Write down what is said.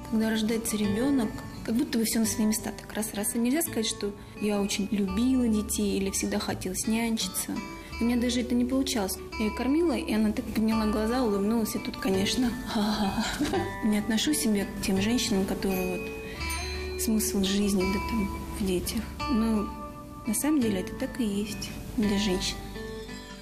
Когда рождается ребенок, как будто бы все на свои места так раз. И нельзя сказать, что я очень любила детей или всегда хотелось нянчиться. У меня даже это не получалось. Я ее кормила, и она так подняла глаза, улыбнулась, и тут, конечно, не отношу себя к тем женщинам, которые вот смысл жизни, да там, в детях. Но на самом деле это так и есть для женщин.